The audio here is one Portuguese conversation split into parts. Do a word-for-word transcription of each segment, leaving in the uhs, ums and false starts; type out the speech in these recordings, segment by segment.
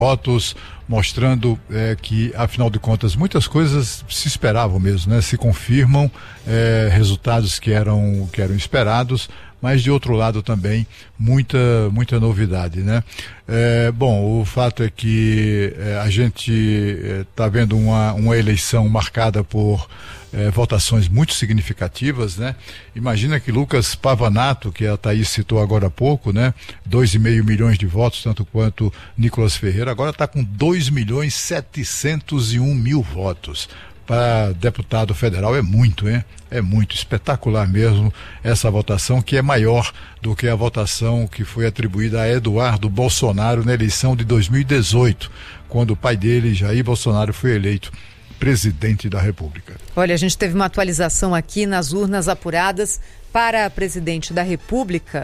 votos, mostrando é, que, afinal de contas, muitas coisas se esperavam mesmo, né? Se confirmam é, resultados que eram, que eram esperados, mas de outro lado também muita, muita novidade, né? É, bom, o fato é que é, a gente está é, vendo uma, uma eleição marcada por é, votações muito significativas, né? Imagina que Lucas Pavanato, que a Thaís citou agora há pouco, né? Dois e meio milhões de votos, tanto quanto Nicolas Ferreira, agora está com dois milhões setecentos e um mil votos. Para deputado federal é muito, hein? É muito, espetacular mesmo essa votação, que é maior do que a votação que foi atribuída a Eduardo Bolsonaro na eleição de dois mil e dezoito, quando o pai dele, Jair Bolsonaro, foi eleito presidente da República. Olha, a gente teve uma atualização aqui nas urnas apuradas para presidente da República.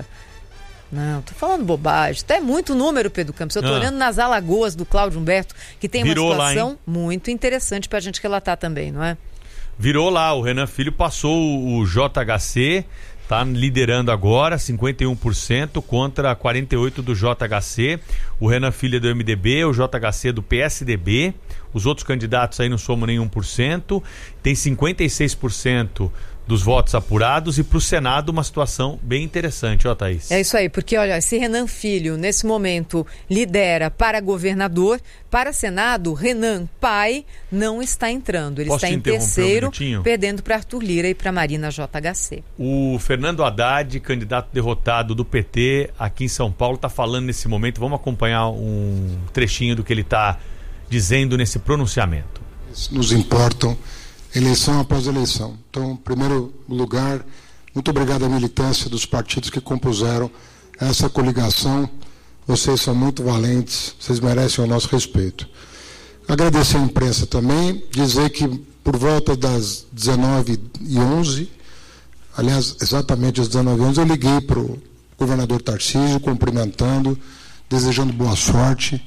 Não, tô falando bobagem. Até muito número, Pedro Campos. Eu tô ah. olhando nas Alagoas do Cláudio Humberto, que tem Virou uma situação lá, muito interessante pra gente relatar também, não é? Virou lá, o Renan Filho passou o J H C, tá liderando agora, cinquenta e um por cento contra quarenta e oito por cento do J H C. O Renan Filho é do M D B, o J H C é do P S D B. Os outros candidatos aí não somam nem um por cento. Tem cinquenta e seis por cento dos votos apurados, e para o Senado uma situação bem interessante, ó, Thaís. É isso aí, porque olha, se Renan Filho nesse momento lidera para governador, para Senado, Renan pai não está entrando. Ele Posso está em terceiro, um perdendo para Arthur Lira e para Marina J H C. O Fernando Haddad, candidato derrotado do P T aqui em São Paulo, está falando nesse momento. Vamos acompanhar um trechinho do que ele está dizendo nesse pronunciamento. Nos importam eleição após eleição. Então, em primeiro lugar, muito obrigado à militância dos partidos que compuseram essa coligação. Vocês são muito valentes, vocês merecem o nosso respeito. Agradecer à imprensa também, dizer que por volta das dezenove e onze, aliás, exatamente às dezenove e onze, eu liguei para o governador Tarcísio, cumprimentando, desejando boa sorte,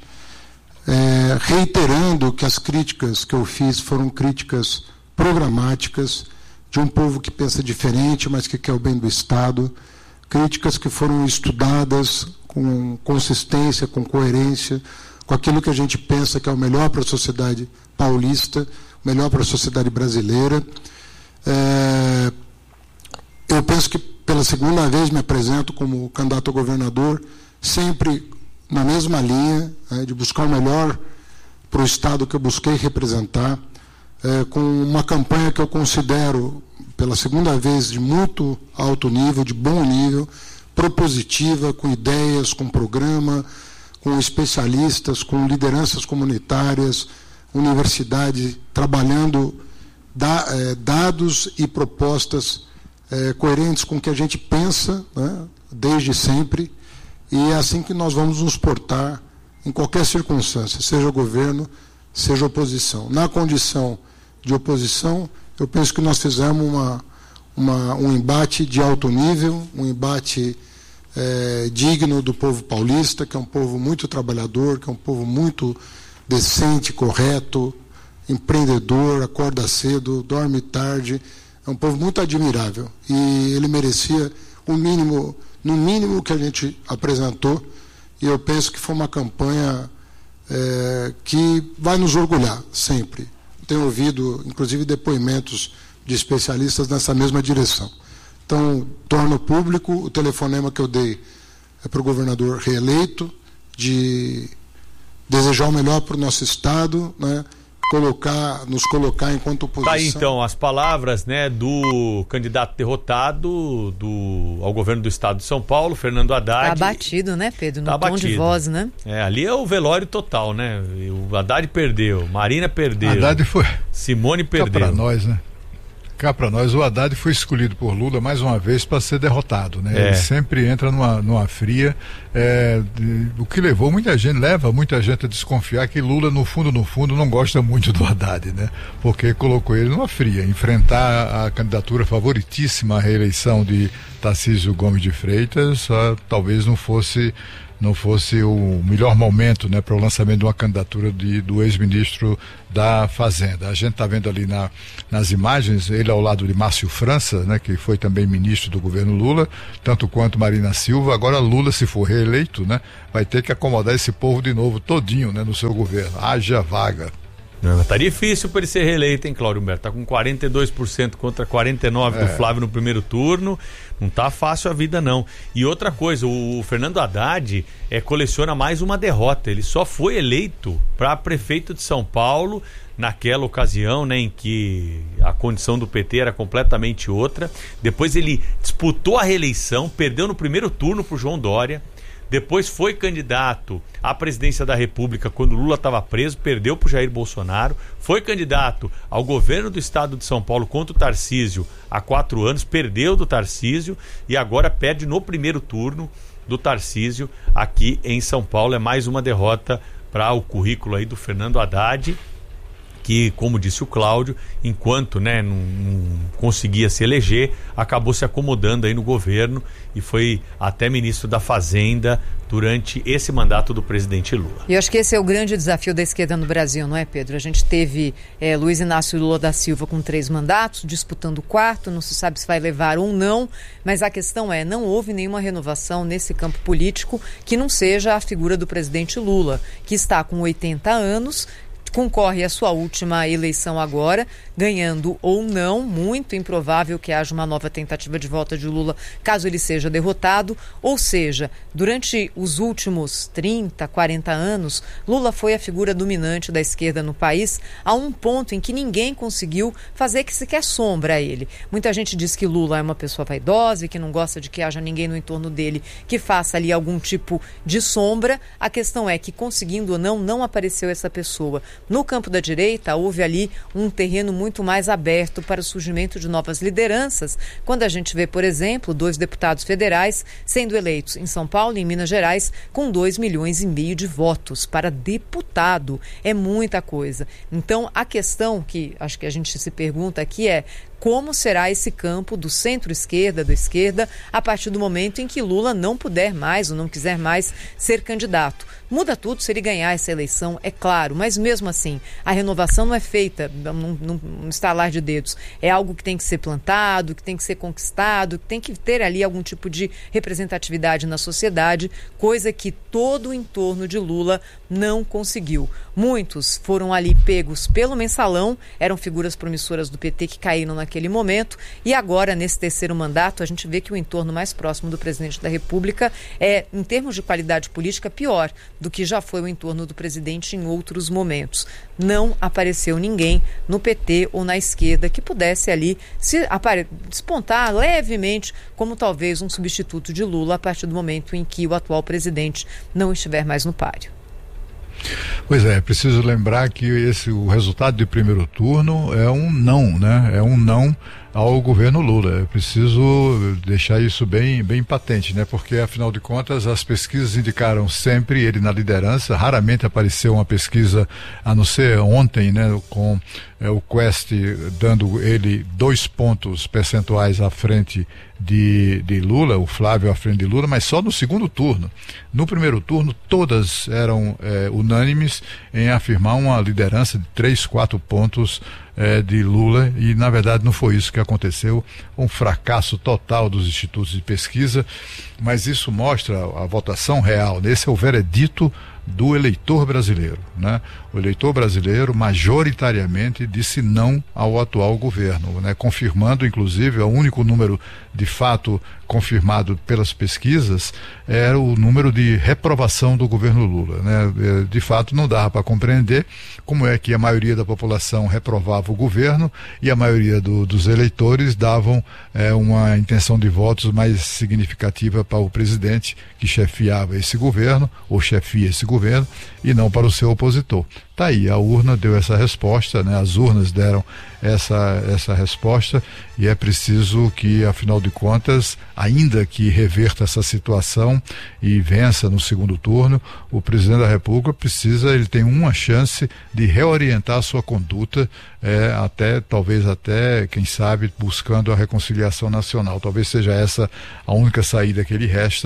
é, reiterando que as críticas que eu fiz foram críticas programáticas, de um povo que pensa diferente, mas que quer o bem do Estado, críticas que foram estudadas com consistência, com coerência, com aquilo que a gente pensa que é o melhor para a sociedade paulista, o melhor para a sociedade brasileira. É, eu penso que pela segunda vez me apresento como candidato a governador, sempre na mesma linha, né, de buscar o melhor para o Estado que eu busquei representar, É, com uma campanha que eu considero, pela segunda vez, de muito alto nível, de bom nível, propositiva, com ideias, com programa, com especialistas, com lideranças comunitárias, universidade, trabalhando da, é, dados e propostas é, coerentes com o que a gente pensa, né, desde sempre, e é assim que nós vamos nos portar em qualquer circunstância, seja governo, seja oposição. Na condição de oposição, eu penso que nós fizemos uma, uma, um embate de alto nível, um embate é, digno do povo paulista, que é um povo muito trabalhador, que é um povo muito decente, correto, empreendedor, acorda cedo, dorme tarde, é um povo muito admirável, e ele merecia o mínimo, no mínimo que a gente apresentou, e eu penso que foi uma campanha é, que vai nos orgulhar sempre. Tenho ouvido, inclusive, depoimentos de especialistas nessa mesma direção. Então, torno público o telefonema que eu dei é para o governador reeleito, de desejar o melhor para o nosso Estado, né, colocar, nos colocar enquanto oposição. Tá aí, então, as palavras, né, do candidato derrotado do, ao governo do Estado de São Paulo, Fernando Haddad. Tá abatido, né, Pedro? No tá tom abatido. de voz, né? É, ali é o velório total, né? O Haddad perdeu, Marina perdeu. Haddad foi. Simone perdeu. Cá pra nós, né? Cá pra nós, o Haddad foi escolhido por Lula mais uma vez para ser derrotado, né? É. Ele sempre entra numa, numa fria, é, de, o que levou muita gente, leva muita gente a desconfiar que Lula, no fundo, no fundo, não gosta muito do Haddad, né? Porque colocou ele numa fria. Enfrentar a candidatura favoritíssima à reeleição de Tarcísio Gomes de Freitas, ah, talvez não fosse não fosse o melhor momento, né, para o lançamento de uma candidatura de, do ex-ministro da Fazenda. A gente está vendo ali na, nas imagens, ele ao lado de Márcio França, né, que foi também ministro do governo Lula, tanto quanto Marina Silva. Agora Lula, se for reeleito, né, vai ter que acomodar esse povo de novo todinho, né, no seu governo. Haja vaga. Não, tá difícil para ele ser reeleito, hein, Cláudio Humberto? Tá com quarenta e dois por cento contra quarenta e nove por cento é. do Flávio no primeiro turno. Não tá fácil a vida, não. E outra coisa, o Fernando Haddad é, coleciona mais uma derrota. Ele só foi eleito para prefeito de São Paulo naquela ocasião, né, em que a condição do P T era completamente outra. Depois ele disputou a reeleição, perdeu no primeiro turno pro João Dória. Depois foi candidato à presidência da República quando Lula estava preso, perdeu para o Jair Bolsonaro. Foi candidato ao governo do estado de São Paulo contra o Tarcísio há quatro anos, perdeu do Tarcísio e agora perde no primeiro turno do Tarcísio aqui em São Paulo. É mais uma derrota para o currículo aí do Fernando Haddad, que, como disse o Cláudio, enquanto, né, não, não conseguia se eleger, acabou se acomodando aí no governo e foi até ministro da Fazenda durante esse mandato do presidente Lula. E eu acho que esse é o grande desafio da esquerda no Brasil, não é, Pedro? A gente teve é, Luiz Inácio Lula da Silva com três mandatos, disputando o quarto, não se sabe se vai levar ou não, mas a questão é, não houve nenhuma renovação nesse campo político que não seja a figura do presidente Lula, que está com oitenta anos, concorre à sua última eleição agora, ganhando ou não, muito improvável que haja uma nova tentativa de volta de Lula caso ele seja derrotado, ou seja, durante os últimos trinta, quarenta anos, Lula foi a figura dominante da esquerda no país, a um ponto em que ninguém conseguiu fazer que sequer sombra a ele. Muita gente diz que Lula é uma pessoa vaidosa e que não gosta de que haja ninguém no entorno dele que faça ali algum tipo de sombra. A questão é que, conseguindo ou não, não apareceu essa pessoa. No campo da direita, houve ali um terreno muito mais aberto para o surgimento de novas lideranças, quando a gente vê, por exemplo, dois deputados federais sendo eleitos em São Paulo e em Minas Gerais com dois milhões e meio de votos para deputado. É muita coisa. Então, a questão que acho que a gente se pergunta aqui é: como será esse campo do centro-esquerda, da esquerda, a partir do momento em que Lula não puder mais ou não quiser mais ser candidato? Muda tudo se ele ganhar essa eleição, é claro, mas mesmo assim, a renovação não é feita num, num estalar de dedos. É algo que tem que ser plantado, que tem que ser conquistado, que tem que ter ali algum tipo de representatividade na sociedade, coisa que todo o entorno de Lula não conseguiu. Muitos foram ali pegos pelo mensalão, eram figuras promissoras do P T que caíram naquele momento, e agora, nesse terceiro mandato, a gente vê que o entorno mais próximo do presidente da República é, em termos de qualidade política, pior do que já foi o entorno do presidente em outros momentos. Não apareceu ninguém no P T ou na esquerda que pudesse ali se apare- despontar levemente como talvez um substituto de Lula a partir do momento em que o atual presidente não estiver mais no páreo. Pois é, preciso lembrar que esse, o resultado de primeiro turno é um não, né? É um não ao governo Lula. É preciso deixar isso bem, bem patente, né? Porque, afinal de contas, as pesquisas indicaram sempre ele na liderança. Raramente apareceu uma pesquisa, a não ser ontem, né? Com é, o Quest dando ele dois pontos percentuais à frente de, de Lula, o Flávio à frente de Lula, mas só no segundo turno. No primeiro turno, todas eram é, unânimes em afirmar uma liderança de três, quatro pontos É, de Lula, e na verdade não foi isso que aconteceu, um fracasso total dos institutos de pesquisa, mas isso mostra a, a votação real. Esse é o veredito do eleitor brasileiro, né? O eleitor brasileiro majoritariamente disse não ao atual governo, né? Confirmando, inclusive, o único número de fato confirmado pelas pesquisas era o número de reprovação do governo Lula, né? De fato, não dava para compreender como é que a maioria da população reprovava o governo e a maioria do, dos eleitores davam é, uma intenção de votos mais significativa para o presidente que chefiava esse governo, ou chefia esse governo, e não para o seu opositor. Tá aí, a urna deu essa resposta, né? As urnas deram essa, essa resposta, e é preciso que, afinal de contas, ainda que reverta essa situação e vença no segundo turno, o presidente da República precisa, ele tem uma chance de reorientar a sua conduta, é, até, talvez até, quem sabe, buscando a reconciliação nacional. Talvez seja essa a única saída que ele resta,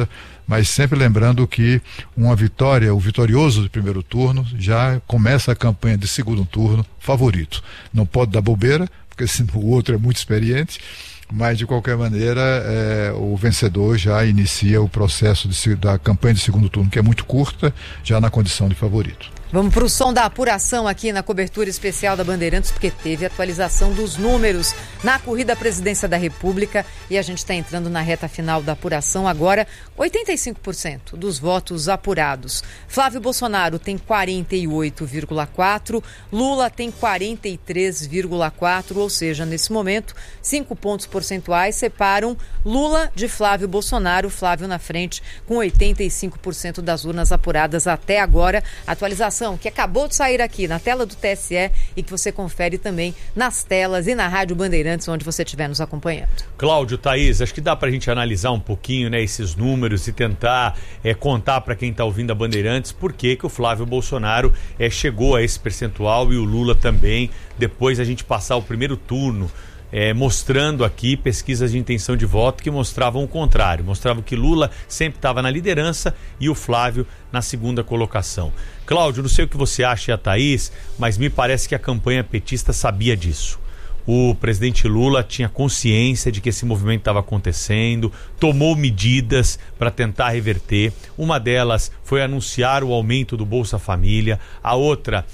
mas sempre lembrando que uma vitória, o vitorioso do primeiro turno, já começa a campanha de segundo turno favorito. Não pode dar bobeira, porque senão o outro é muito experiente, mas de qualquer maneira é, o vencedor já inicia o processo de, da campanha de segundo turno, que é muito curta, já na condição de favorito. Vamos para o som da apuração aqui na cobertura especial da Bandeirantes, porque teve atualização dos números na corrida à presidência da República e a gente está entrando na reta final da apuração agora. oitenta e cinco por cento dos votos apurados. Flávio Bolsonaro tem quarenta e oito vírgula quatro por cento, Lula tem quarenta e três vírgula quatro por cento, ou seja, nesse momento, cinco pontos percentuais separam Lula de Flávio Bolsonaro, Flávio na frente com oitenta e cinco por cento das urnas apuradas até agora. Atualização que acabou de sair aqui na tela do T S E e que você confere também nas telas e na Rádio Bandeirantes, onde você estiver nos acompanhando. Cláudio, Thaís, acho que dá pra gente analisar um pouquinho, né, esses números e tentar é, contar para quem tá ouvindo a Bandeirantes por que que o Flávio Bolsonaro é, chegou a esse percentual e o Lula também, depois a gente passar o primeiro turno. É, mostrando aqui pesquisas de intenção de voto que mostravam o contrário, mostravam que Lula sempre estava na liderança e o Flávio na segunda colocação. Cláudio, não sei o que você acha e a Thaís, mas me parece que a campanha petista sabia disso. O presidente Lula tinha consciência de que esse movimento estava acontecendo, tomou medidas para tentar reverter. Uma delas foi anunciar o aumento do Bolsa Família, a outra,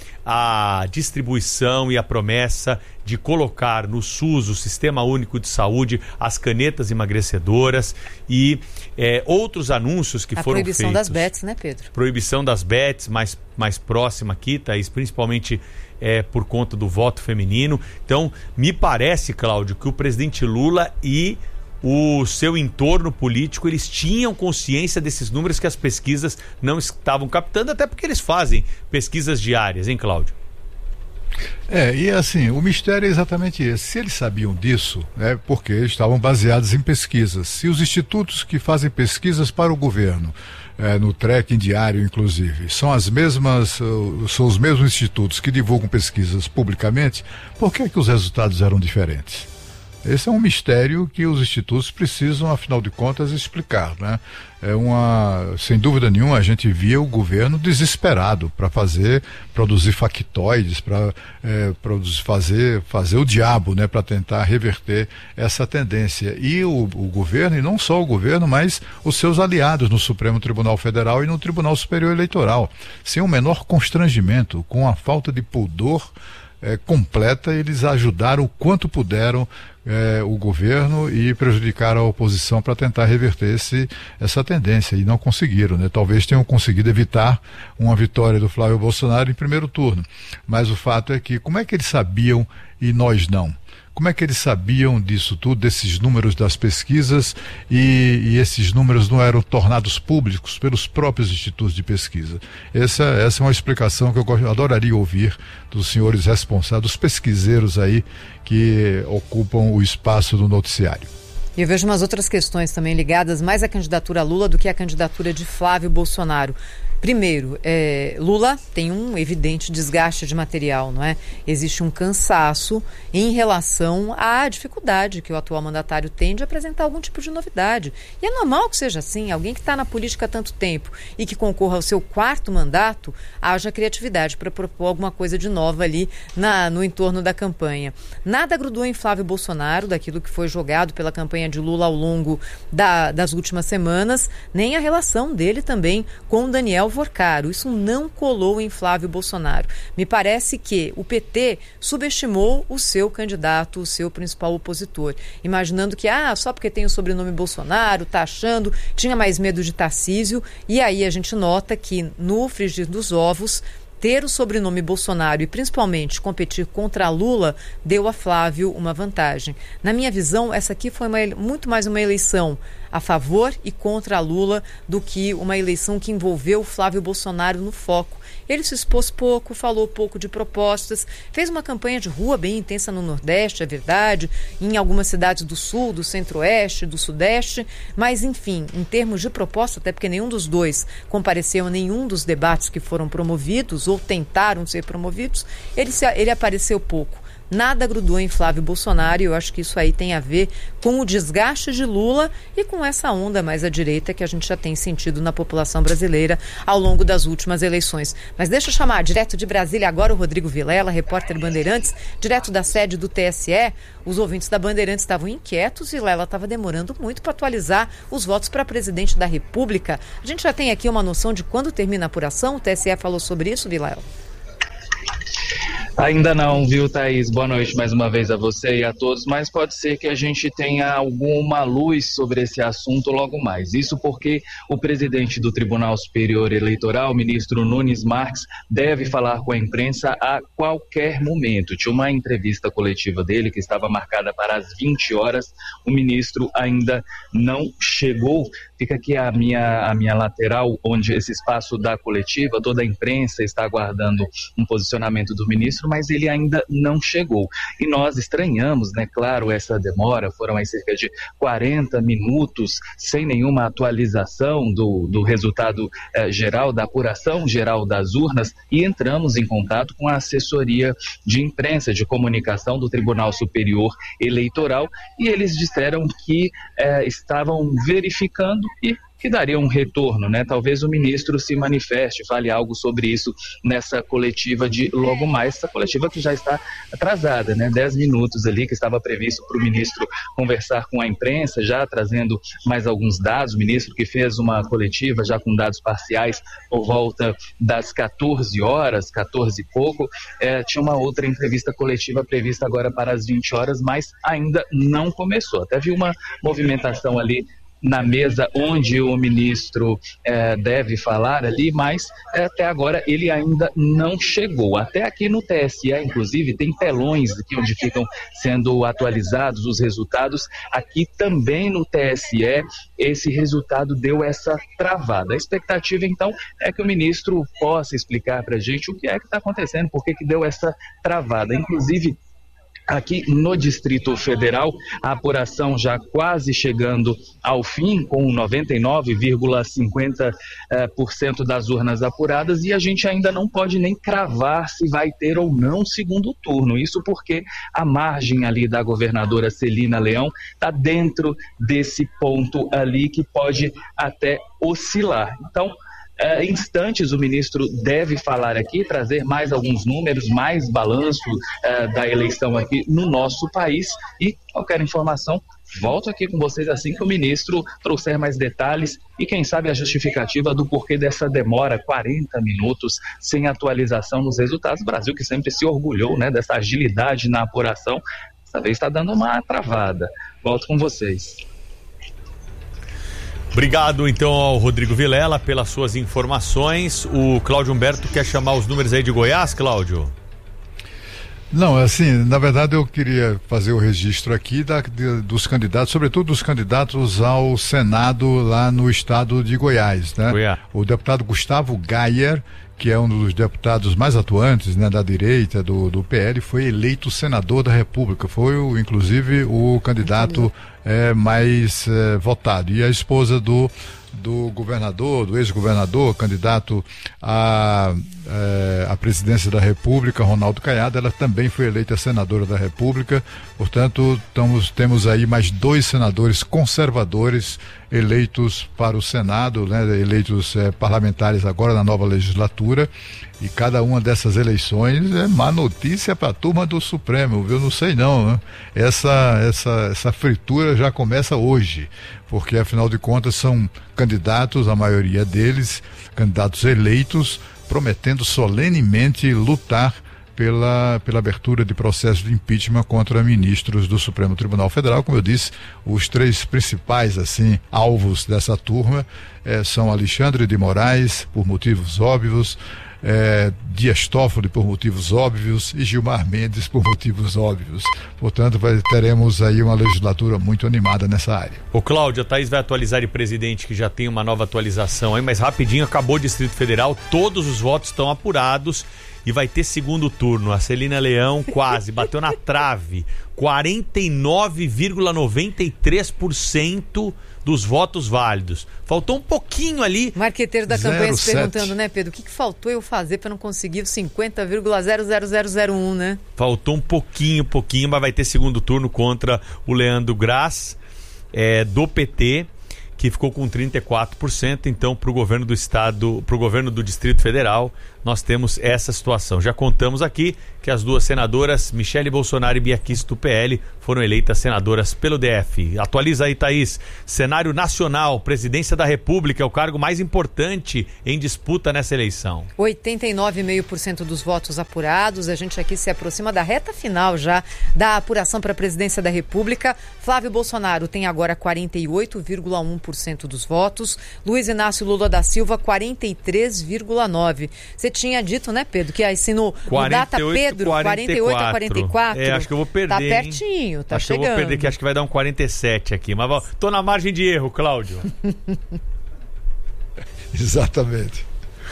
a distribuição e a promessa de colocar no SUS, o Sistema Único de Saúde, as canetas emagrecedoras e é, outros anúncios que a foram feitos. A proibição das bets, né, Pedro? Proibição das bets, mais, mais próxima aqui, Thaís, principalmente é, por conta do voto feminino. Então, me parece, Cláudio, que o presidente Lula e o seu entorno político, eles tinham consciência desses números que as pesquisas não estavam captando, até porque eles fazem pesquisas diárias, hein, Cláudio? É, e assim, o mistério é exatamente esse. Se eles sabiam disso, é porque estavam baseados em pesquisas. Se os institutos que fazem pesquisas para o governo, é, no tracking diário inclusive, são as mesmas, uh, são os mesmos institutos que divulgam pesquisas publicamente, por que que os resultados eram diferentes? Esse é um mistério que os institutos precisam, afinal de contas, explicar, né? É uma, sem dúvida nenhuma, a gente via o governo desesperado para fazer, produzir factoides, para é, produzir, fazer, fazer o diabo, né? Para tentar reverter essa tendência. E o, o governo, e não só o governo, mas os seus aliados no Supremo Tribunal Federal e no Tribunal Superior Eleitoral, sem o menor constrangimento, com a falta de pudor É, completa, eles ajudaram o quanto puderam é, o governo e prejudicaram a oposição para tentar reverter esse, essa tendência, e não conseguiram, né? Talvez tenham conseguido evitar uma vitória do Flávio Bolsonaro em primeiro turno, mas o fato é que, como é que eles sabiam e nós não? Como é que eles sabiam disso tudo, desses números das pesquisas, e, e esses números não eram tornados públicos pelos próprios institutos de pesquisa? Essa, essa é uma explicação que eu adoraria ouvir dos senhores responsáveis, dos pesquiseiros aí que ocupam o espaço do noticiário. E eu vejo umas outras questões também ligadas mais à candidatura Lula do que à candidatura de Flávio Bolsonaro. Primeiro, é, Lula tem um evidente desgaste de material, não é? Existe um cansaço em relação à dificuldade que o atual mandatário tem de apresentar algum tipo de novidade. E é normal que seja assim. Alguém que está na política há tanto tempo e que concorra ao seu quarto mandato, haja criatividade para propor alguma coisa de nova ali na, no entorno da campanha. Nada grudou em Flávio Bolsonaro, daquilo que foi jogado pela campanha de Lula ao longo da, das últimas semanas, nem a relação dele também com Daniel Vorcaro. Isso não colou em Flávio Bolsonaro. Me parece que o P T subestimou o seu candidato, o seu principal opositor, imaginando que, ah, só porque tem o sobrenome Bolsonaro, tá achando, tinha mais medo de Tarcísio, e aí a gente nota que no frigir dos ovos, ter o sobrenome Bolsonaro e principalmente competir contra Lula deu a Flávio uma vantagem. Na minha visão, essa aqui foi uma, muito mais uma eleição a favor e contra Lula do que uma eleição que envolveu Flávio Bolsonaro no foco. Ele se expôs pouco, falou pouco de propostas, fez uma campanha de rua bem intensa no Nordeste, é verdade, em algumas cidades do Sul, do Centro-Oeste, do Sudeste, mas enfim, em termos de proposta, até porque nenhum dos dois compareceu a nenhum dos debates que foram promovidos ou tentaram ser promovidos, ele, se, ele apareceu pouco. nada grudou em Flávio Bolsonaro, e eu acho que isso aí tem a ver com o desgaste de Lula e com essa onda mais à direita que a gente já tem sentido na população brasileira ao longo das últimas eleições. Mas deixa eu chamar direto de Brasília agora o Rodrigo Vilela, repórter Bandeirantes, direto da sede do T S E. Os ouvintes da Bandeirantes estavam inquietos, Vilela estava demorando muito para atualizar os votos para presidente da República. A gente já tem aqui uma noção de quando termina a apuração? O T S E falou sobre isso, Vilela? Ainda não, viu, Thaís? Boa noite mais uma vez a você e a todos, mas pode ser que a gente tenha alguma luz sobre esse assunto logo mais. Isso porque o presidente do Tribunal Superior Eleitoral, ministro Nunes Marques, deve falar com a imprensa a qualquer momento. Tinha uma entrevista coletiva dele que estava marcada para as vinte horas, o ministro ainda não chegou. Fica aqui a minha, a minha lateral, onde esse espaço da coletiva, toda a imprensa está aguardando um posicionamento do ministro, mas ele ainda não chegou. E nós estranhamos, né, claro, essa demora, foram aí cerca de quarenta minutos sem nenhuma atualização do, do resultado eh, geral, da apuração geral das urnas, e entramos em contato com a assessoria de imprensa, de comunicação do Tribunal Superior Eleitoral, e eles disseram que eh, estavam verificando e que daria um retorno, né? Talvez o ministro se manifeste, fale algo sobre isso nessa coletiva de logo mais, essa coletiva que já está atrasada, né? Dez minutos ali que estava previsto para o ministro conversar com a imprensa, já trazendo mais alguns dados, o ministro que fez uma coletiva já com dados parciais por volta das quatorze horas, quatorze e pouco, é, tinha uma outra entrevista coletiva prevista agora para as vinte horas, mas ainda não começou. Até vi uma movimentação ali na mesa onde o ministro eh, deve falar ali, mas eh, até agora ele ainda não chegou. Até aqui no T S E, inclusive, tem telões aqui onde ficam sendo atualizados os resultados. Aqui também no T S E, esse resultado deu essa travada. A expectativa, então, é que o ministro possa explicar para a gente o que é que está acontecendo, por que que deu essa travada. Inclusive, aqui no Distrito Federal, a apuração já quase chegando ao fim, com noventa e nove vírgula cinquenta por cento das urnas apuradas, e a gente ainda não pode nem cravar se vai ter ou não segundo turno. Isso porque a margem ali da governadora Celina Leão está dentro desse ponto ali que pode até oscilar. Então, Uh, instantes o ministro deve falar aqui, trazer mais alguns números, mais balanço uh, da eleição aqui no nosso país, e qualquer informação, volto aqui com vocês assim que o ministro trouxer mais detalhes e quem sabe a justificativa do porquê dessa demora, quarenta minutos sem atualização nos resultados. O Brasil que sempre se orgulhou, né, dessa agilidade na apuração, dessa vez está dando uma travada. Volto com vocês. Obrigado, então, ao Rodrigo Vilela pelas suas informações. O Cláudio Humberto quer chamar os números aí de Goiás, Cláudio? Não, assim, na verdade eu queria fazer o registro aqui da, de, dos candidatos, sobretudo dos candidatos ao Senado lá no estado de Goiás, né? Goiás. O deputado Gustavo Gayer, que é um dos deputados mais atuantes, né, da direita do, do P L, foi eleito senador da República, foi o, inclusive o candidato é, mais é, votado. E a esposa do, do governador, do ex-governador, candidato à, é, à presidência da República, Ronaldo Caiado, ela também foi eleita senadora da República. Portanto, estamos, temos aí mais dois senadores conservadores eleitos para o Senado, né, eleitos é, parlamentares agora na nova legislatura, e cada uma dessas eleições é má notícia para a turma do Supremo, viu? Não sei não, né? Essa, essa, essa fritura já começa hoje, porque afinal de contas são candidatos, a maioria deles, candidatos eleitos, prometendo solenemente lutar Pela, pela abertura de processo de impeachment contra ministros do Supremo Tribunal Federal. Como eu disse, os três principais assim alvos dessa turma eh, são Alexandre de Moraes, por motivos óbvios, eh, Dias Toffoli, por motivos óbvios, e Gilmar Mendes, por motivos óbvios. Portanto, vai, teremos aí uma legislatura muito animada nessa área. Ô Cláudio, a Thaís vai atualizar de presidente, que já tem uma nova atualização aí, mas rapidinho, acabou o Distrito Federal, todos os votos estão apurados. E vai ter segundo turno. A Celina Leão quase bateu na trave. quarenta e nove vírgula noventa e três por cento dos votos válidos. Faltou um pouquinho ali. Marqueteiro da campanha se perguntando, né, Pedro, o que, que faltou eu fazer para não conseguir os cinquenta vírgula zero zero zero zero um, né? Faltou um pouquinho, pouquinho, mas vai ter segundo turno contra o Leandro Graz, é, do P T, que ficou com trinta e quatro por cento. Então, para o governo do estado, para o governo do Distrito Federal, nós temos essa situação. Já contamos aqui que as duas senadoras, Michele Bolsonaro e Bia Kicis, do P L, foram eleitas senadoras pelo D F. Atualiza aí, Thaís. Cenário nacional, presidência da República é o cargo mais importante em disputa nessa eleição. oitenta e nove vírgula cinco por cento dos votos apurados. A gente aqui se aproxima da reta final já da apuração para a presidência da República. Flávio Bolsonaro tem agora quarenta e oito vírgula um por cento dos votos. Luiz Inácio Lula da Silva, quarenta e três vírgula nove por cento. Você tinha dito, né, Pedro, que assim no, no Data Pedro, quarenta e oito a quarenta e quatro. É, acho que eu vou perder. Tá pertinho, tá acho chegando. Que eu vou perder, que acho que vai dar um quarenta e sete aqui. Mas ó, tô na margem de erro, Cláudio. Exatamente.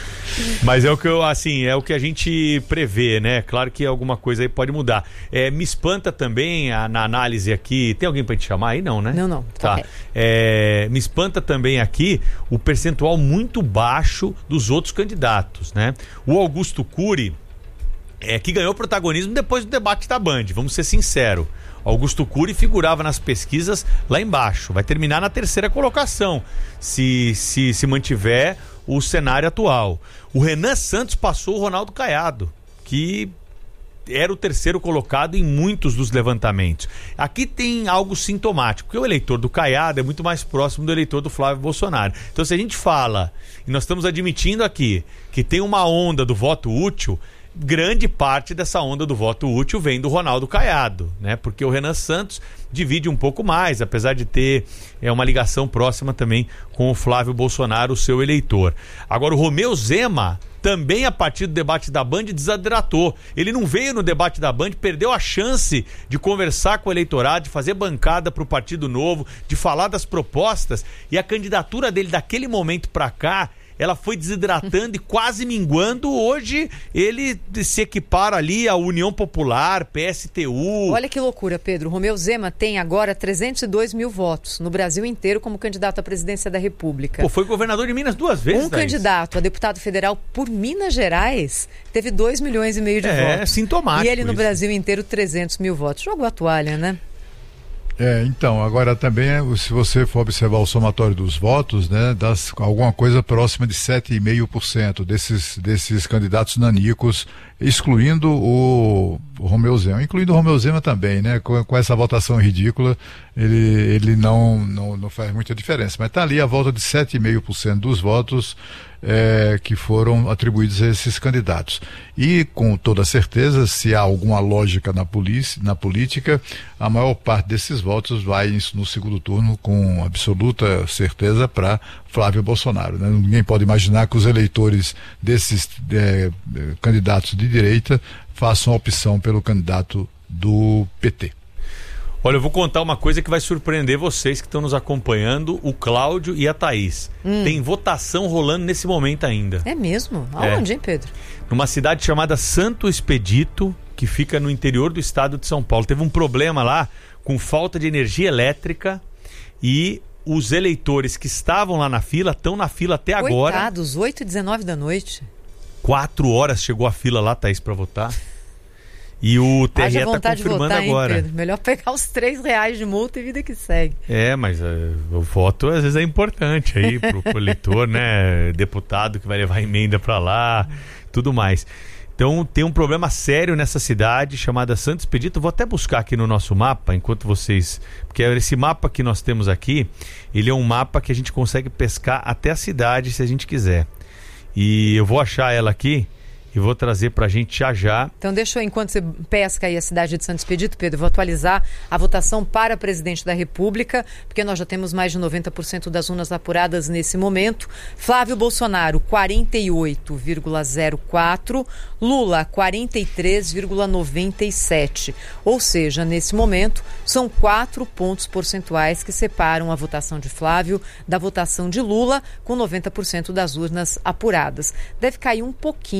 Mas é o que eu, assim, é o que a gente prevê, né? Claro que alguma coisa aí pode mudar. É, me espanta também a, na análise aqui. Tem alguém para te chamar aí? Não, né? Não, não. Tá. Okay. É, me espanta também aqui o percentual muito baixo dos outros candidatos, né? O Augusto Cury, é, que ganhou protagonismo depois do debate da Band, vamos ser sinceros. Augusto Cury figurava nas pesquisas lá embaixo. Vai terminar na terceira colocação, se se, se mantiver o cenário atual. O Renan Santos passou o Ronaldo Caiado, que era o terceiro colocado em muitos dos levantamentos. Aqui tem algo sintomático, porque o eleitor do Caiado é muito mais próximo do eleitor do Flávio Bolsonaro. Então, se a gente fala, e nós estamos admitindo aqui, que tem uma onda do voto útil, grande parte dessa onda do voto útil vem do Ronaldo Caiado, né? Porque o Renan Santos divide um pouco mais, apesar de ter é, uma ligação próxima também com o Flávio Bolsonaro, o seu eleitor. Agora, o Romeu Zema também, a partir do debate da Band, desidratou. Ele não veio no debate da Band, perdeu a chance de conversar com o eleitorado, de fazer bancada para o Partido Novo, de falar das propostas, e a candidatura dele daquele momento para cá, ela foi desidratando e quase minguando. Hoje ele se equipara ali à União Popular, P S T U. Olha que loucura, Pedro. Romeu Zema tem agora trezentos e dois mil votos no Brasil inteiro como candidato à presidência da República. Pô, foi governador de Minas duas vezes, Um Thaís. Candidato a deputado federal por Minas Gerais teve dois milhões e meio de é, votos. É sintomático. E ele no isso. Brasil inteiro trezentos mil votos. Jogou a toalha, né? É, então, agora também, se você for observar o somatório dos votos, né, das, alguma coisa próxima de sete vírgula cinco por cento desses, desses candidatos nanicos, excluindo o, o Romeu Zema, incluindo o Romeu Zema também, né, com, com essa votação ridícula, ele, ele não, não, não faz muita diferença, mas está ali a volta de sete vírgula cinco por cento dos votos é, que foram atribuídos a esses candidatos. E com toda certeza, se há alguma lógica na, polícia, na política, a maior parte desses votos vai no segundo turno com absoluta certeza para Flávio Bolsonaro, né? Ninguém pode imaginar que os eleitores desses é, candidatos de direita façam a opção pelo candidato do P T. Olha, eu vou contar uma coisa que vai surpreender vocês que estão nos acompanhando, o Cláudio e a Thaís. Hum. Tem votação rolando nesse momento ainda. É mesmo? Aonde, é. hein, Pedro? Numa cidade chamada Santo Expedito, que fica no interior do estado de São Paulo. Teve um problema lá com falta de energia elétrica e os eleitores que estavam lá na fila estão na fila até Coitados, agora. Coitados, oito e dezenove da noite. Quatro horas chegou a fila lá, Thaís, para votar. E o T R E está confirmando votar, agora. Hein, Pedro? Melhor pegar os três reais de multa e vida que segue. É, mas uh, o voto às vezes é importante aí pro, pro eleitor, né? Deputado que vai levar emenda para lá, tudo mais. Então tem um problema sério nessa cidade chamada Santo Expedito. Vou até buscar aqui no nosso mapa, enquanto vocês... Porque esse mapa que nós temos aqui, ele é um mapa que a gente consegue pescar até a cidade se a gente quiser. E eu vou achar ela aqui e vou trazer pra gente já já. Então deixa eu, enquanto você pesca aí a cidade de Santo Expedito, Pedro, vou atualizar a votação para presidente da República, porque nós já temos mais de noventa por cento das urnas apuradas nesse momento. Flávio Bolsonaro, quarenta e oito vírgula zero quatro, Lula, quarenta e três vírgula noventa e sete. Ou seja, nesse momento, são quatro pontos percentuais que separam a votação de Flávio da votação de Lula, com noventa por cento das urnas apuradas. Deve cair um pouquinho essa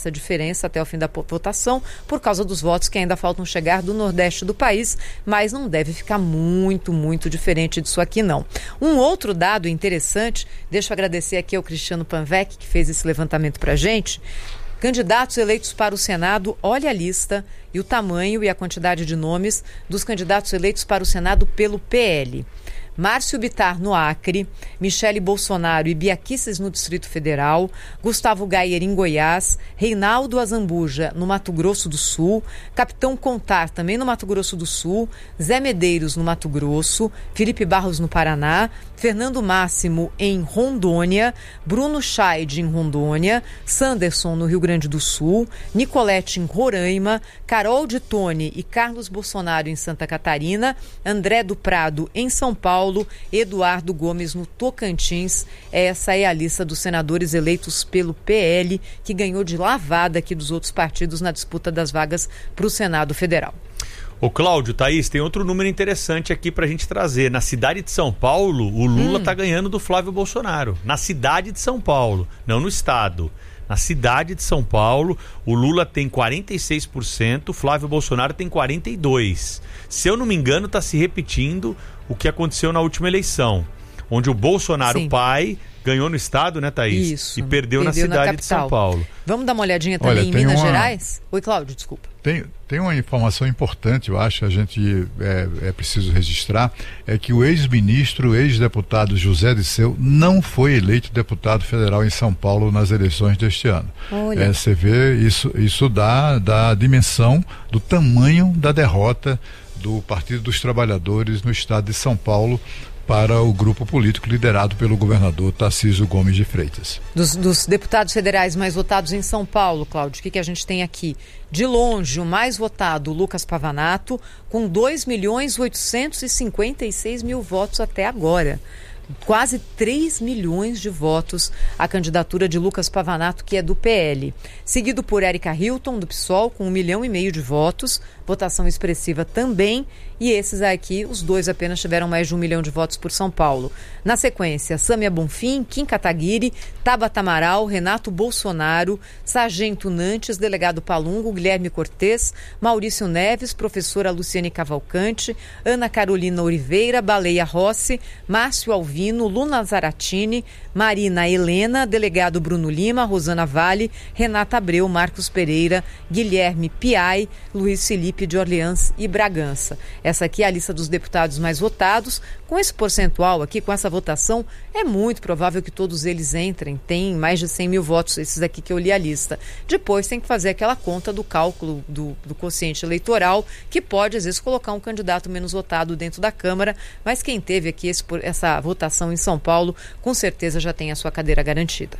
essa diferença até o fim da votação, por causa dos votos que ainda faltam chegar do Nordeste do país, mas não deve ficar muito, muito diferente disso aqui, não. Um outro dado interessante, deixa eu agradecer aqui ao Cristiano Panvec, que fez esse levantamento pra gente. Candidatos eleitos para o Senado, olha a lista e o tamanho e a quantidade de nomes dos candidatos eleitos para o Senado pelo P L. Márcio Bittar no Acre, Michele Bolsonaro e Bia Kicis no Distrito Federal, Gustavo Gayer em Goiás, Reinaldo Azambuja no Mato Grosso do Sul, Capitão Contar também no Mato Grosso do Sul, Zé Medeiros no Mato Grosso, Felipe Barros no Paraná, Fernando Máximo em Rondônia, Bruno Scheid em Rondônia, Sanderson no Rio Grande do Sul, Nicolete em Roraima, Carol de Tone e Carlos Bolsonaro em Santa Catarina, André do Prado em São Paulo, Eduardo Gomes no Tocantins. Essa é a lista dos senadores eleitos pelo P L, que ganhou de lavada aqui dos outros partidos na disputa das vagas para o Senado Federal. Ô Cláudio, Thaís, tem outro número interessante aqui pra gente trazer. Na cidade de São Paulo, o Lula hum. tá ganhando do Flávio Bolsonaro. Na cidade de São Paulo, não no estado. Na cidade de São Paulo, o Lula tem quarenta e seis por cento, o Flávio Bolsonaro tem quarenta e dois por cento. Se eu não me engano, tá se repetindo o que aconteceu na última eleição, onde o Bolsonaro Sim. pai ganhou no estado, né, Thaís? Isso. E perdeu, perdeu na cidade na de São Paulo. Vamos dar uma olhadinha também Olha, em Minas uma... Gerais? Oi, Cláudio, desculpa. Tem, tem uma informação importante, eu acho, a gente é, é preciso registrar, é que o ex-ministro, ex-deputado José Disseu não foi eleito deputado federal em São Paulo nas eleições deste ano. Olha. É, você vê, isso, isso dá, dá a dimensão do tamanho da derrota do Partido dos Trabalhadores no estado de São Paulo para o grupo político liderado pelo governador Tarcísio Gomes de Freitas. Dos, dos deputados federais mais votados em São Paulo, Cláudio, o que, que a gente tem aqui? De longe, o mais votado, Lucas Pavanato, com dois milhões oitocentos e cinquenta e seis mil votos até agora. Quase três milhões de votos a candidatura de Lucas Pavanato, que é do P L. Seguido por Érica Hilton, do PSOL, com um milhão e meio de votos. Votação expressiva também. E esses aqui, os dois apenas tiveram mais de um milhão de votos por São Paulo. Na sequência, Sâmia Bonfim, Kim Kataguiri, Tabata Amaral, Renato Bolsonaro, Sargento Nantes, Delegado Palungo, Guilherme Cortez, Maurício Neves, Professora Luciane Cavalcante, Ana Carolina Oliveira, Baleia Rossi, Márcio Alvino, Luna Zaratini, Marina Helena, Delegado Bruno Lima, Rosana Vale, Renata Abreu, Marcos Pereira, Guilherme Piai, Luiz Felipe de Orleans e Bragança. Essa aqui é a lista dos deputados mais votados. Com esse percentual aqui, com essa votação, é muito provável que todos eles entrem. Tem mais de cem mil votos, esses aqui que eu li a lista. Depois tem que fazer aquela conta do cálculo do, do quociente eleitoral, que pode, às vezes, colocar um candidato menos votado dentro da Câmara, mas quem teve aqui esse, essa votação em São Paulo, com certeza já tem a sua cadeira garantida.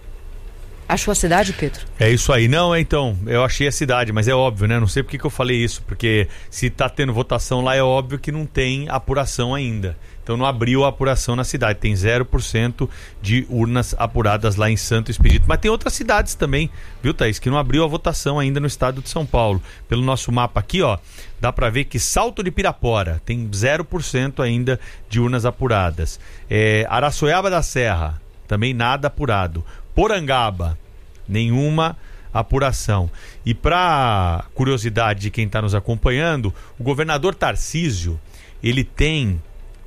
Achou a cidade, Pedro? É isso aí. Não, então, eu achei a cidade, mas é óbvio, né? Não sei por que que eu falei isso, porque se tá tendo votação lá, é óbvio que não tem apuração ainda. Então não abriu a apuração na cidade. Tem zero por cento de urnas apuradas lá em Santo Expedito. Mas tem outras cidades também, viu, Thaís, que não abriu a votação ainda no estado de São Paulo. Pelo nosso mapa aqui, ó, dá para ver que Salto de Pirapora tem zero por cento ainda de urnas apuradas. É, Araçoiaba da Serra, também nada apurado. Porangaba, nenhuma apuração. E para curiosidade de quem está nos acompanhando, o governador Tarcísio, ele tem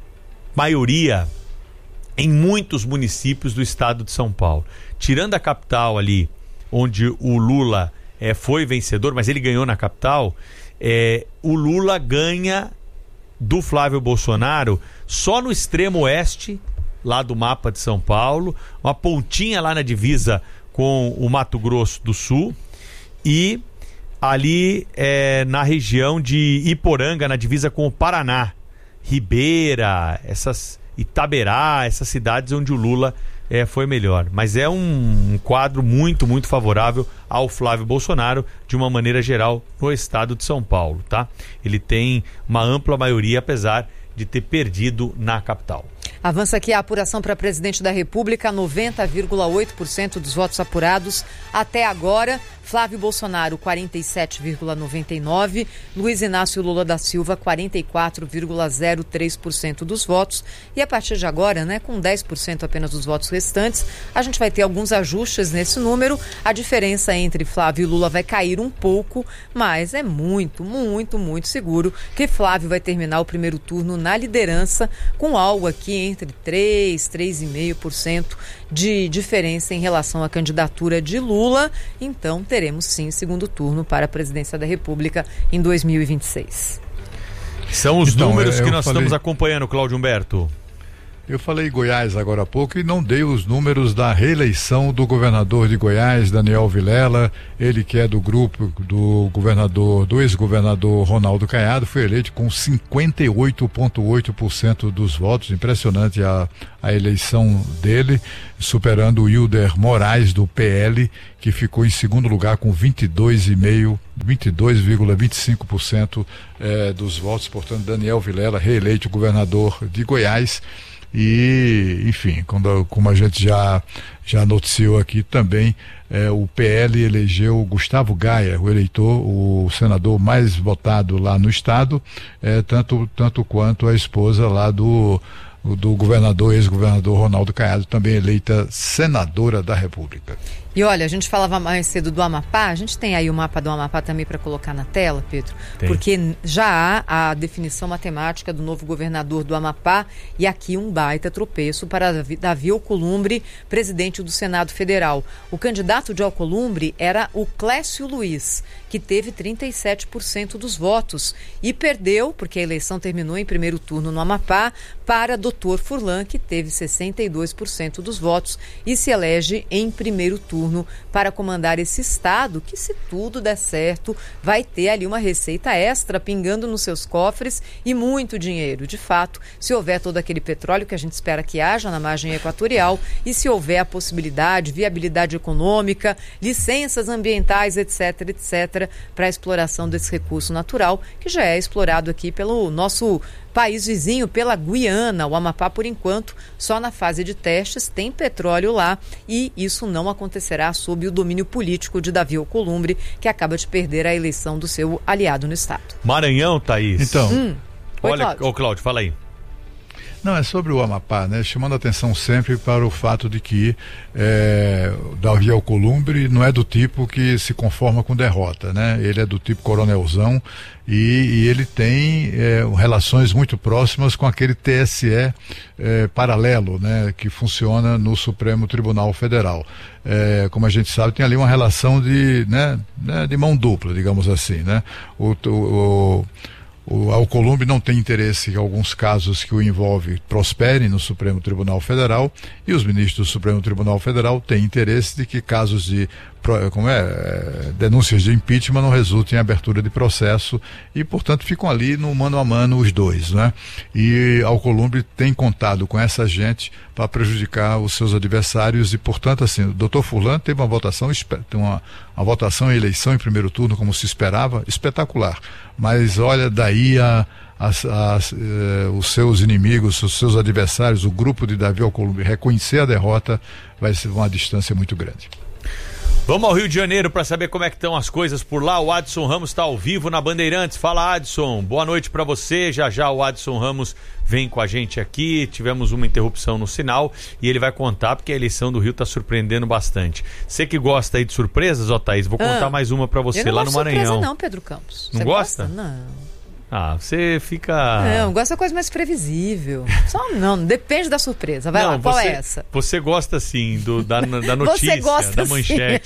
maioria em muitos municípios do estado de São Paulo. Tirando a capital ali, onde o Lula é, foi vencedor, mas ele ganhou na capital, é, o Lula ganha do Flávio Bolsonaro só no extremo oeste, lá do mapa de São Paulo, uma pontinha lá na divisa com o Mato Grosso do Sul e ali é, na região de Iporanga, na divisa com o Paraná, Ribeira, essas, Itaberá, essas cidades onde o Lula é, foi melhor. Mas é um, um quadro muito, muito favorável ao Flávio Bolsonaro, de uma maneira geral, no estado de São Paulo, tá? Ele tem uma ampla maioria, apesar de ter perdido na capital. Avança aqui a apuração para presidente da República, noventa vírgula oito por cento dos votos apurados até agora. Flávio Bolsonaro, quarenta e sete vírgula noventa e nove por cento, Luiz Inácio Lula da Silva, quarenta e quatro vírgula zero três por cento dos votos. E a partir de agora, né, com dez por cento apenas dos votos restantes, a gente vai ter alguns ajustes nesse número. A diferença entre Flávio e Lula vai cair um pouco, mas é muito, muito, muito seguro que Flávio vai terminar o primeiro turno na liderança, com algo aqui entre três, três vírgula cinco por cento de diferença em relação à candidatura de Lula. Então teremos sim segundo turno para a presidência da República em dois mil e vinte e seis. São os então, números eu que nós falei... estamos acompanhando, Cláudio Humberto. Eu falei Goiás agora há pouco e não dei os números da reeleição do governador de Goiás, Daniel Vilela. Ele que é do grupo do governador, do ex-governador Ronaldo Caiado, foi eleito com cinquenta e oito vírgula oito por cento dos votos. Impressionante a, a eleição dele, superando o Hilder Moraes do P L, que ficou em segundo lugar com vinte e dois vírgula vinte e cinco por cento eh, dos votos. Portanto, Daniel Vilela reeleito governador de Goiás. E, enfim, quando, como a gente já, já noticiou aqui também, eh, o P L elegeu Gustavo Gaia, o eleitor, o senador mais votado lá no estado, eh, tanto, tanto quanto a esposa lá do, do governador, ex-governador Ronaldo Caiado, também eleita senadora da República. E olha, a gente falava mais cedo do Amapá, a gente tem aí o mapa do Amapá também para colocar na tela, Pedro, tem. Porque já há a definição matemática do novo governador do Amapá e aqui um baita tropeço para Davi Alcolumbre, presidente do Senado Federal. O candidato de Alcolumbre era o Clécio Luiz, que teve trinta e sete por cento dos votos e perdeu, porque a eleição terminou em primeiro turno no Amapá, para doutor Furlan, que teve sessenta e dois por cento dos votos e se elege em primeiro turno para comandar esse estado, que se tudo der certo, vai ter ali uma receita extra pingando nos seus cofres e muito dinheiro. De fato, se houver todo aquele petróleo que a gente espera que haja na margem equatorial e se houver a possibilidade, viabilidade econômica, licenças ambientais, etc, etc, para a exploração desse recurso natural, que já é explorado aqui pelo nosso país vizinho, pela Guiana. O Amapá, por enquanto, só na fase de testes, tem petróleo lá e isso não acontecerá sob o domínio político de Davi Alcolumbre, que acaba de perder a eleição do seu aliado no estado. Maranhão, Thaís. Então, hum. Oi, olha, Cláudio. ô Cláudio, fala aí. Não, é sobre o Amapá, né? Chamando a atenção sempre para o fato de que é, Davi Alcolumbre não é do tipo que se conforma com derrota, né? Ele é do tipo coronelzão e, e ele tem é, relações muito próximas com aquele T S E é, paralelo, né? Que funciona no Supremo Tribunal Federal. É, como a gente sabe, tem ali uma relação de, né, de mão dupla, digamos assim, né? O, o, o O Alcolumbre não tem interesse que alguns casos que o envolvem prosperem no Supremo Tribunal Federal e os ministros do Supremo Tribunal Federal têm interesse de que casos de como é, denúncias de impeachment não resultem em abertura de processo e, portanto, ficam ali no mano a mano os dois, né? E Alcolumbre tem contado com essa gente para prejudicar os seus adversários e, portanto, assim, o doutor Furlan teve uma votação, uma, uma votação em eleição em primeiro turno, como se esperava, espetacular. Mas olha, daí a, a, a, eh, os seus inimigos, os seus adversários, o grupo de Davi Alcolumbre reconhecer a derrota vai ser uma distância muito grande. Vamos ao Rio de Janeiro para saber como é que estão as coisas por lá. O Adson Ramos está ao vivo na Bandeirantes. Fala, Adson. Boa noite para você. Já já o Adson Ramos vem com a gente aqui. Tivemos uma interrupção no sinal e ele vai contar porque a eleição do Rio está surpreendendo bastante. Você que gosta aí de surpresas, ó, Thaís, vou contar ah, mais uma para você lá no Maranhão. Não, surpresa não, Pedro Campos. Não você gosta? gosta? Não. Ah, você fica... Não, gosta da coisa mais previsível. Só não, depende da surpresa. Vai não, lá, qual você, é essa? Você gosta, sim, do, da, da notícia, você gosta, da manchete.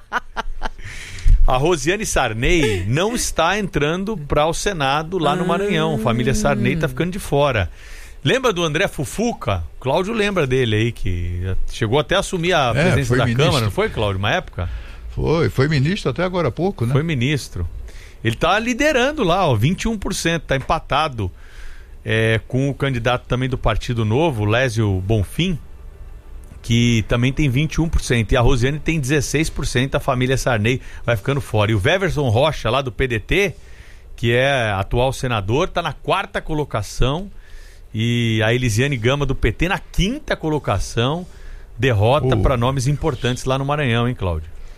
A Rosiane Sarney não está entrando para o Senado lá no hum. Maranhão. Família Sarney está ficando de fora. Lembra do André Fufuca? Cláudio lembra dele aí, que chegou até a assumir a é, presidência da ministro. Câmara, não foi, Cláudio, uma época? Foi, foi ministro até agora há pouco, né? Foi ministro. Ele está liderando lá, ó, vinte e um por cento, está empatado é, com o candidato também do Partido Novo, Lésio Bonfim, que também tem vinte e um por cento. E a Rosiane tem dezesseis por cento, a família Sarney vai ficando fora. E o Weverson Rocha, lá do P D T, que é atual senador, está na quarta colocação. E a Elisiane Gama, do P T, na quinta colocação. Derrota oh. para nomes importantes lá no Maranhão, hein, Cláudio?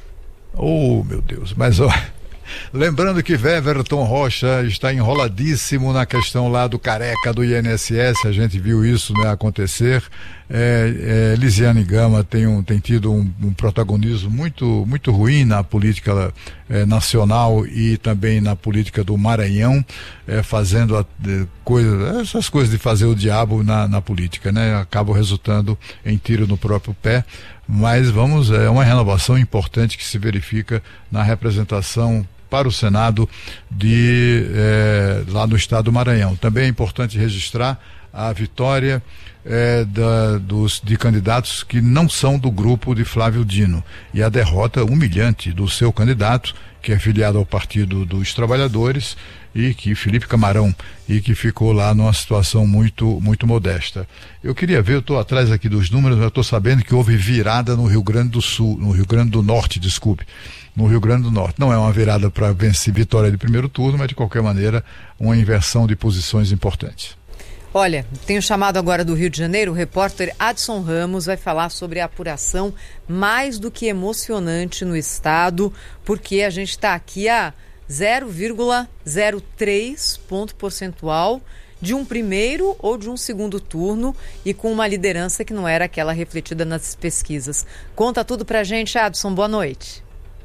Oh, meu Deus, mas ó, lembrando que Weverton Rocha está enroladíssimo na questão lá do careca do I N S S, a gente viu isso, né, acontecer. É, é, Lisiane Gama tem, um, tem tido um, um protagonismo muito, muito ruim na política é, nacional e também na política do Maranhão, é, fazendo a, de, coisa, essas coisas de fazer o diabo na, na política, né? Acabam resultando em tiro no próprio pé, mas vamos, é uma renovação importante que se verifica na representação para o Senado de, é, lá no estado do Maranhão. Também é importante registrar a vitória é, da, dos, de candidatos que não são do grupo de Flávio Dino e a derrota humilhante do seu candidato, que é filiado ao Partido dos Trabalhadores, e que Felipe Camarão, e que ficou lá numa situação muito, muito modesta. Eu queria ver, eu estou atrás aqui dos números, eu estou sabendo que houve virada no Rio Grande do Sul, no Rio Grande do Norte, desculpe, no Rio Grande do Norte. Não é uma virada para vencer vitória de primeiro turno, mas de qualquer maneira uma inversão de posições importantes. Olha, tenho chamado agora do Rio de Janeiro, o repórter Adson Ramos vai falar sobre a apuração mais do que emocionante no estado, porque a gente está aqui a zero vírgula zero três ponto percentual de um primeiro ou de um segundo turno e com uma liderança que não era aquela refletida nas pesquisas. Conta tudo pra gente, Adson, boa noite.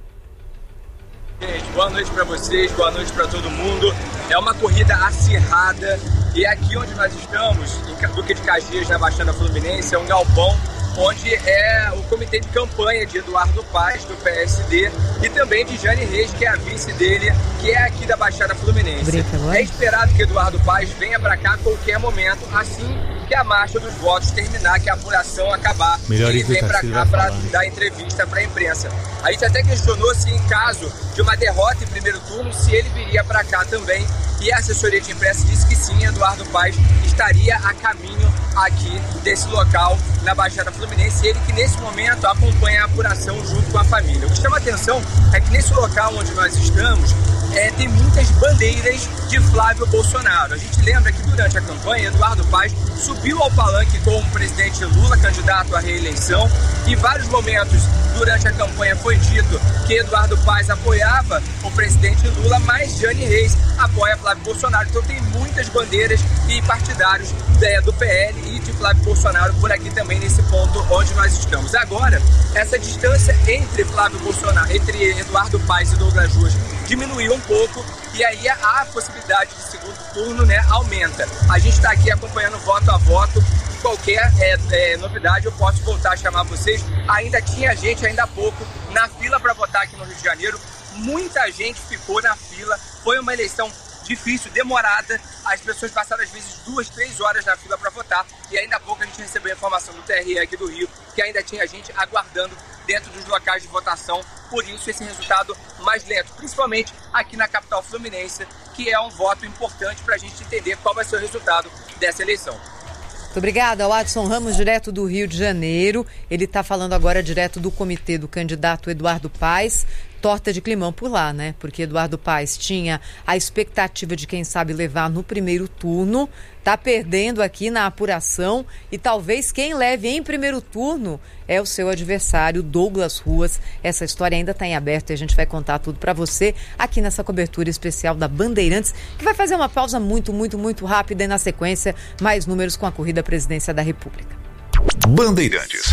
Gente, boa noite para vocês, boa noite para todo mundo. É uma corrida acirrada e aqui onde nós estamos, em Duque de Caxias, na Baixada Fluminense, é um galpão onde é o comitê de campanha de Eduardo Paes, do P S D, e também de Jane Reis, que é a vice dele, que é aqui da Baixada Fluminense. É esperado que Eduardo Paes venha para cá a qualquer momento, assim que a marcha dos votos terminar, que a apuração acabar, Melhor ele vem para cá para dar entrevista para a imprensa. A gente até questionou se, em caso de uma derrota em primeiro turno, se ele viria para cá também, e a assessoria de imprensa disse que sim, Eduardo Paes estaria a caminho aqui desse local na Baixada Fluminense, ele que nesse momento acompanha a apuração junto com a família. O que chama atenção é que nesse local onde nós estamos é, tem muitas bandeiras de Flávio Bolsonaro. A gente lembra que durante a campanha Eduardo Paes subiu ao palanque com o presidente Lula, candidato à reeleição, e em vários momentos durante a campanha foi dito que Eduardo Paes apoiava o presidente Lula, mas Jane Reis apoia Flávio Bolsonaro. Então tem muitas bandeiras e partidários é, do P L e de Flávio Bolsonaro por aqui também nesse ponto onde nós estamos. Agora, essa distância entre Flávio Bolsonaro, entre Eduardo Paes e Douglas Ruas diminuiu um pouco e aí a possibilidade de segundo turno, né, aumenta. A gente está aqui acompanhando voto a voto. Qualquer é, é, novidade eu posso voltar a chamar vocês. Ainda tinha gente, ainda há pouco, na fila para votar aqui no Rio de Janeiro. Muita gente ficou na fila. Foi uma eleição difícil, demorada. As pessoas passaram às vezes duas, três horas na fila para votar. E ainda há pouco a gente recebeu a informação do T R E aqui do Rio que ainda tinha gente aguardando dentro dos locais de votação. Por isso esse resultado mais lento, principalmente aqui na capital fluminense, que é um voto importante para a gente entender qual vai ser o resultado dessa eleição. Muito obrigada ao Adson Ramos, direto do Rio de Janeiro. Ele está falando agora direto do comitê do candidato Eduardo Paes. Torta de climão por lá, né? Porque Eduardo Paes tinha a expectativa de, quem sabe, levar no primeiro turno. Tá perdendo aqui na apuração e talvez quem leve em primeiro turno é o seu adversário, Douglas Ruas. Essa história ainda está em aberto e a gente vai contar tudo para você aqui nessa cobertura especial da Bandeirantes, que vai fazer uma pausa muito, muito, muito rápida e na sequência mais números com a corrida à presidência da República. Bandeirantes.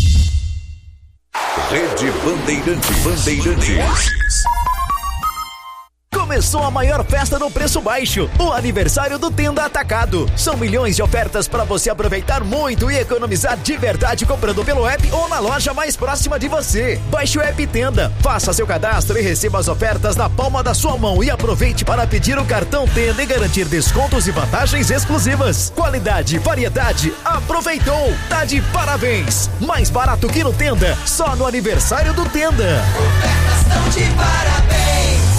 Rede Bandeirantes. Bandeirantes. Começou a maior festa no preço baixo, o aniversário do Tenda Atacado. São milhões de ofertas para você aproveitar muito e economizar de verdade comprando pelo app ou na loja mais próxima de você. Baixe o app Tenda, faça seu cadastro e receba as ofertas na palma da sua mão e aproveite para pedir o cartão Tenda e garantir descontos e vantagens exclusivas. Qualidade, variedade, aproveitou, tá de parabéns. Mais barato que no Tenda, só no aniversário do Tenda. Ofertas estão de parabéns.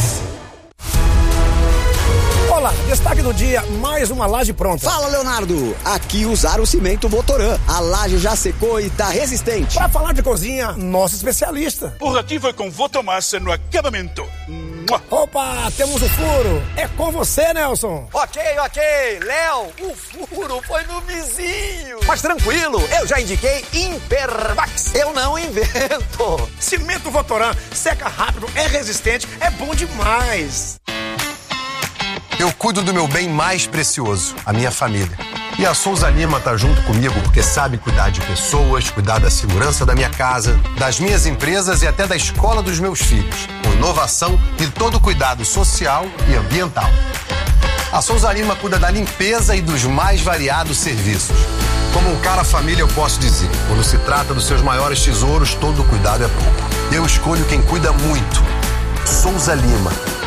Olá, destaque do dia, mais uma laje pronta. Fala, Leonardo, aqui usaram o cimento Votoran. A laje já secou e tá resistente. Para falar de cozinha, nosso especialista. Por aqui foi com Votomassa no acabamento. Opa, temos o furo. É com você, Nelson. Ok, ok. Léo, o furo foi no vizinho. Mas tranquilo, eu já indiquei Impervax. Eu não invento. Cimento Votoran, seca rápido, é resistente, é bom demais. Eu cuido do meu bem mais precioso, a minha família. E a Souza Lima tá junto comigo porque sabe cuidar de pessoas, cuidar da segurança da minha casa, das minhas empresas e até da escola dos meus filhos. Com inovação e todo cuidado social e ambiental. A Souza Lima cuida da limpeza e dos mais variados serviços. Como um cara família eu posso dizer, quando se trata dos seus maiores tesouros, todo cuidado é pouco. Eu escolho quem cuida muito. Souza Lima.